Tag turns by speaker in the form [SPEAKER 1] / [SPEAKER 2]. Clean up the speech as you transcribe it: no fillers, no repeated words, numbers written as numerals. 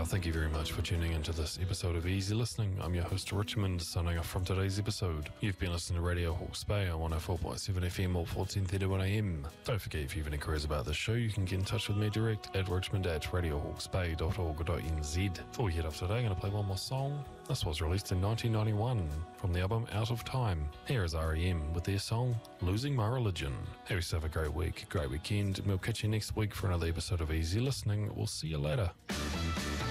[SPEAKER 1] Thank you very much for tuning into this episode of Easy Listening. I'm your host, Richmond, signing off from today's episode. You've been listening to Radio Hawke's Bay on 104.7 FM or 1431am. Don't forget, if you have any queries about this show, you can get in touch with me direct at richmond@radiohawksbay.org.nz. Before we head off today, I'm going to play one more song. This was released in 1991 from the album Out of Time. Here is R.E.M. with their song, Losing My Religion. Have yourself a great week, great weekend, and we'll catch you next week for another episode of Easy Listening. We'll see you later.